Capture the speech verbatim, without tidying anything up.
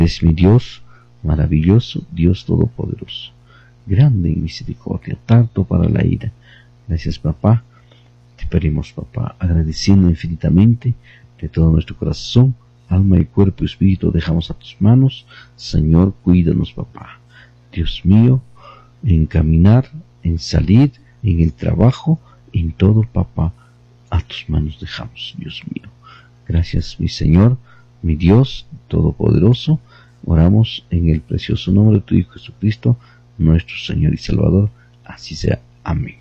Es mi Dios, maravilloso, Dios todopoderoso, grande en misericordia, tardo para la ira. Gracias, papá. Te pedimos, papá, agradeciendo infinitamente de todo nuestro corazón, alma y cuerpo y espíritu, dejamos a tus manos. Señor, cuídanos, papá. Dios mío, en caminar, en salir, en el trabajo, en todo, papá, a tus manos dejamos, Dios mío. Gracias, mi Señor, mi Dios todopoderoso. Oramos en el precioso nombre de tu Hijo Jesucristo, nuestro Señor y Salvador. Así sea. Amén.